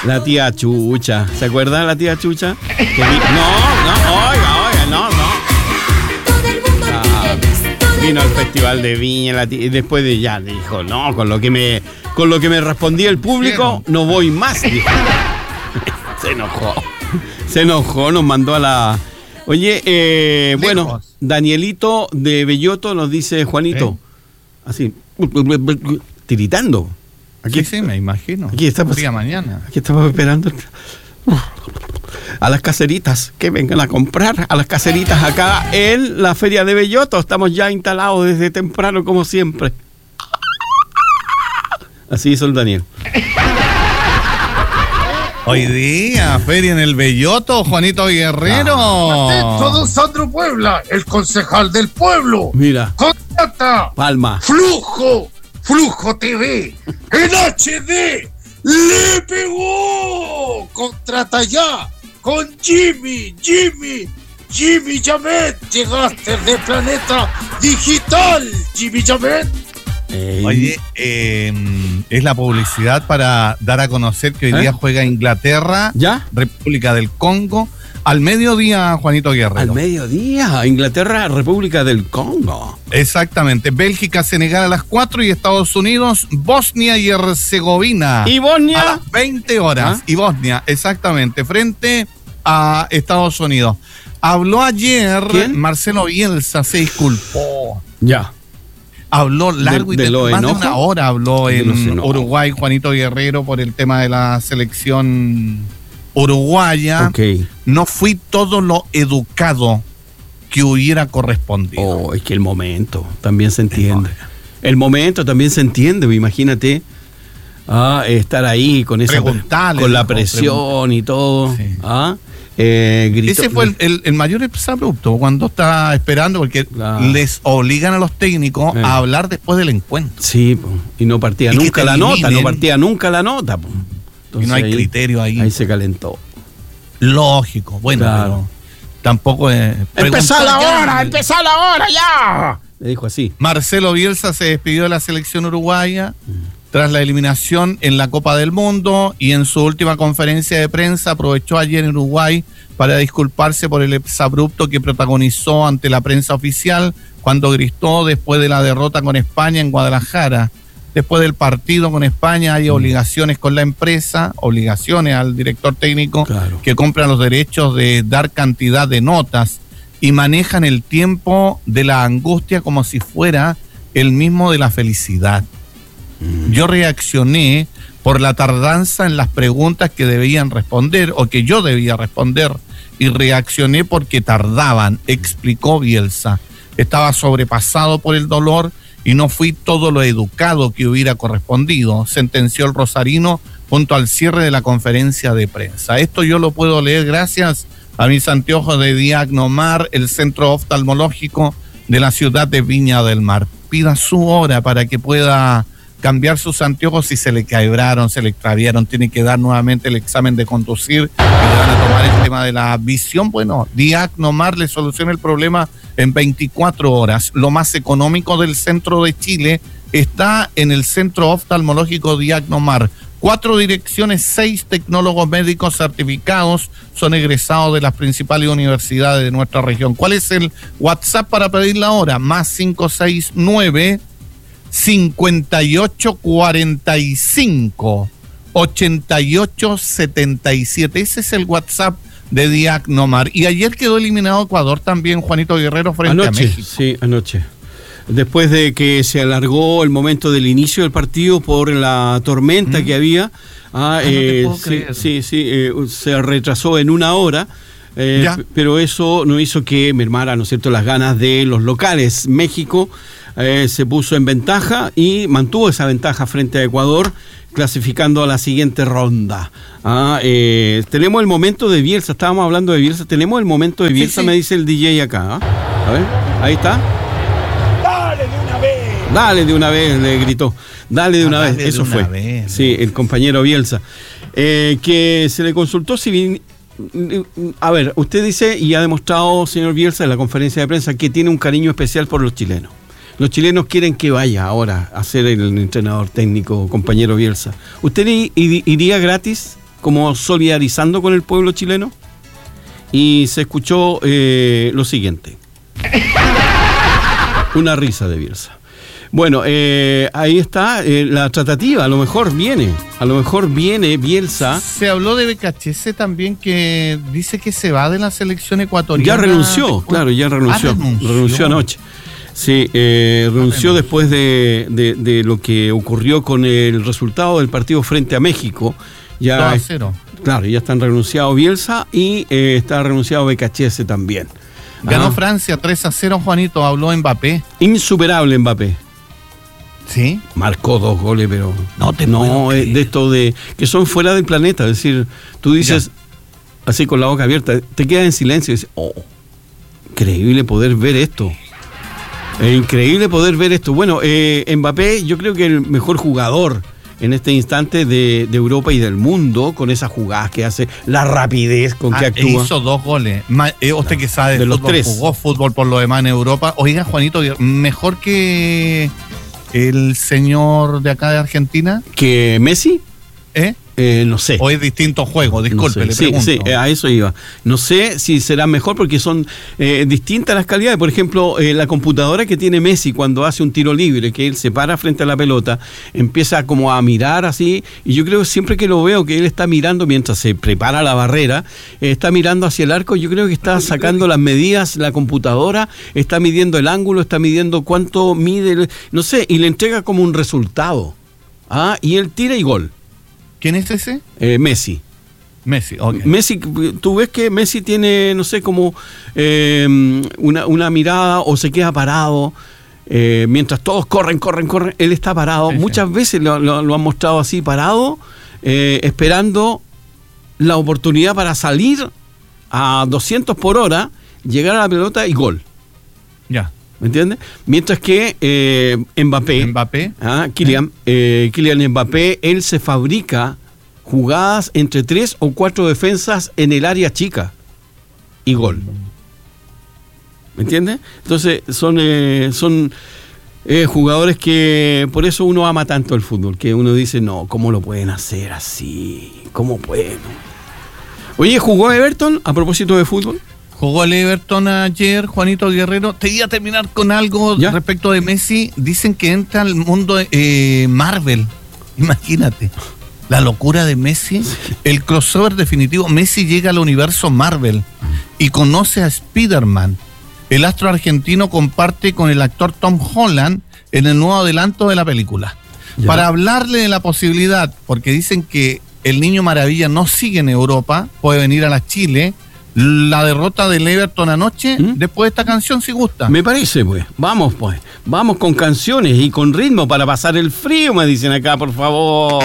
La tía Chucha. ¿Se acuerda de la tía Chucha? Oiga, no. Vino al Festival de Viña y después de ya dijo, no, con lo que me respondía el público, no voy más, dijo. Se enojó, nos mandó a la... Oye, bueno, Danielito de Belloto nos dice, Juanito, así, tiritando. Aquí sí, me imagino. Aquí estamos. Mañana. Aquí estamos esperando a las caseritas que vengan a comprar, a las caseritas acá en la Feria de Belloto. Estamos ya instalados desde temprano, como siempre. Así hizo el Daniel. Hoy día, feria en el Belloto, Juanito Guerrero. Atento, don Sandro Puebla, el concejal del pueblo. Mira. Contrata. Palma. Flujo TV. En HD. ¡Le pegó! Contrata ya. Con Jimmy Jamet. Llegaste de Planeta Digital, Jimmy Jamet. Oye, es la publicidad para dar a conocer que hoy día juega Inglaterra, ¿ya? República del Congo, al mediodía, Juanito Guerrero. Al mediodía, Inglaterra, República del Congo. Exactamente, Bélgica, Senegal a las 4 y Estados Unidos, Bosnia y Herzegovina. ¿Y Bosnia? A las 20 horas. Y Bosnia, exactamente, frente a Estados Unidos. Habló ayer, ¿quién? Marcelo Bielsa se disculpó. Ya. Habló largo de más de una hora habló en Uruguay, Juanito Guerrero, por el tema de la selección uruguaya. Okay. No fui todo lo educado que hubiera correspondido. Oh, es que el momento también se entiende. El momento también se entiende, imagínate. Estar ahí con esa con la presión y todo. Sí. Ese fue el mayor exabrupto cuando está esperando, porque les obligan a los técnicos a hablar después del encuentro. Sí, y no partía nunca la nota, Entonces, y no hay criterio ahí. Ahí se calentó. Lógico, bueno, claro. Pero tampoco es... ¡Empezá la hora ya! Le dijo así. Marcelo Bielsa se despidió de la selección uruguaya tras la eliminación en la Copa del Mundo, y en su última conferencia de prensa aprovechó ayer en Uruguay para disculparse por el exabrupto que protagonizó ante la prensa oficial cuando gritó después de la derrota con España en Guadalajara. Después del partido con España hay obligaciones con la empresa, obligaciones al director técnico, claro, que compra los derechos de dar cantidad de notas y manejan el tiempo de la angustia como si fuera el mismo de la felicidad. Yo reaccioné por la tardanza en las preguntas que debían responder o que yo debía responder, y reaccioné porque tardaban, explicó Bielsa. Estaba sobrepasado por el dolor y no fui todo lo educado que hubiera correspondido, sentenció el rosarino junto al cierre de la conferencia de prensa. Esto yo lo puedo leer gracias a mis anteojos de Diagnomar, el centro oftalmológico de la ciudad de Viña del Mar. Pida su hora para que pueda cambiar sus anteojos si se le quebraron, se le extraviaron, tiene que dar nuevamente el examen de conducir y le van a tomar el tema de la visión. Bueno, Diagnomar le soluciona el problema en 24 horas. Lo más económico del centro de Chile está en el centro oftalmológico Diagnomar. 4 direcciones, 6 tecnólogos médicos certificados, son egresados de las principales universidades de nuestra región. ¿Cuál es el WhatsApp para pedir la hora? Más 569-5845-8877. Ese es el WhatsApp de Diagnomar. Y ayer quedó eliminado Ecuador también, Juanito Guerrero, frente a México. Sí, anoche. Después de que se alargó el momento del inicio del partido por la tormenta que había, se retrasó en una hora. Pero eso no hizo que mermara, ¿no es cierto?, las ganas de los locales. México se puso en ventaja y mantuvo esa ventaja frente a Ecuador, clasificando a la siguiente ronda. Tenemos el momento de Bielsa, estábamos hablando de Bielsa, tenemos el momento de Bielsa, sí. Me dice el DJ acá. A ver, ahí está. Dale de una vez, le gritó. Dale de una vez, eso fue. Sí, el compañero Bielsa. Que se le consultó si bien... A ver, usted dice, y ha demostrado, señor Bielsa, en la conferencia de prensa, que tiene un cariño especial por los chilenos. Los chilenos quieren que vaya ahora a ser el entrenador técnico, compañero Bielsa. ¿Usted iría gratis como solidarizando con el pueblo chileno, y se escuchó lo siguiente. Una risa de Bielsa. Bueno, ahí está la tratativa, a lo mejor viene Bielsa. Se habló de Becachese también, que dice que se va de la selección ecuatoriana. Ya renunció, renunció anoche. Sí, renunció después de lo que ocurrió con el resultado del partido frente a México. Ya 2-0. Claro, ya están renunciados Bielsa y está renunciado Becachese también. Ganó Francia 3-0, Juanito, habló Mbappé. Insuperable Mbappé. ¿Sí? Marcó 2 goles, pero de esto de que son fuera del planeta. Es decir, tú dices así con la boca abierta, te quedas en silencio y dices, increíble poder ver esto. Increíble poder ver esto. Bueno, Mbappé, yo creo que el mejor jugador en este instante de Europa y del mundo, con esas jugadas que hace, la rapidez con que actúa. Hizo 2 goles. Usted que sabe de los 3. Jugó fútbol por lo demás en Europa. Oiga, Juanito, mejor que el señor de acá de Argentina. ¿Que Messi? No sé. O es distinto juego, disculpe, no sé. le pregunto. Sí, a eso iba. No sé si será mejor porque son distintas las calidades. Por ejemplo, la computadora que tiene Messi cuando hace un tiro libre, que él se para frente a la pelota, empieza como a mirar así, y yo creo que siempre que lo veo que él está mirando mientras se prepara la barrera, está mirando hacia el arco, yo creo que está sacando las medidas, la computadora, está midiendo el ángulo, está midiendo cuánto mide, no sé, y le entrega como un resultado. Y él tira y gol. ¿Quién es ese? Messi. Messi, ok. Messi, tú ves que Messi tiene, no sé, como una mirada o se queda parado, mientras todos corren, él está parado. Sí, muchas veces lo han mostrado así, parado, esperando la oportunidad para salir a 200 por hora, llegar a la pelota y gol. Ya. ¿Me entiendes? Mientras que Mbappé. Kylian Mbappé, él se fabrica jugadas entre 3 o 4 defensas en el área chica y gol. ¿Me entiendes? Entonces son jugadores que por eso uno ama tanto el fútbol, que uno dice, no, ¿cómo lo pueden hacer así? ¿Cómo pueden? Oye, ¿jugó Everton a propósito de fútbol? Jugó el Everton ayer, Juanito Guerrero. Te iba a terminar con algo respecto de Messi. Dicen que entra al mundo Marvel. Imagínate. La locura de Messi. El crossover definitivo. Messi llega al universo Marvel y conoce a Spider-Man. El astro argentino comparte con el actor Tom Holland en el nuevo adelanto de la película. Para hablarle de la posibilidad, porque dicen que el Niño Maravilla no sigue en Europa, puede venir a la Chile. La derrota del Everton anoche, después de esta canción, si gusta. Me parece, pues. Vamos con canciones y con ritmo para pasar el frío, me dicen acá, por favor.